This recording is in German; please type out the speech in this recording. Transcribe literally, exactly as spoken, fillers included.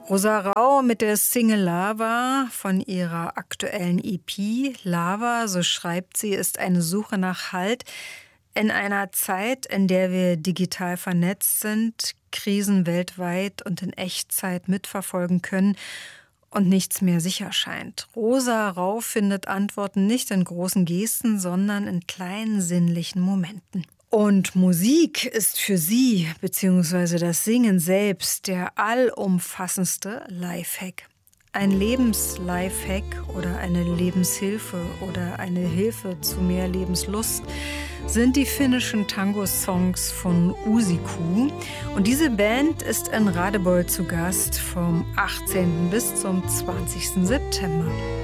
Rosa Rau mit der Single Lava von ihrer aktuellen E P. Lava, so schreibt sie, ist eine Suche nach Halt in einer Zeit, in der wir digital vernetzt sind, Krisen weltweit und in Echtzeit mitverfolgen können und nichts mehr sicher scheint. Rosa Rau findet Antworten nicht in großen Gesten, sondern in kleinen sinnlichen Momenten. Und Musik ist für sie, beziehungsweise das Singen selbst, der allumfassendste Lifehack. Ein Lebens-Lifehack oder eine Lebenshilfe oder eine Hilfe zu mehr Lebenslust sind die finnischen Tango-Songs von Uusikko. Und diese Band ist in Radebeul zu Gast vom achtzehnten bis zum zwanzigsten September.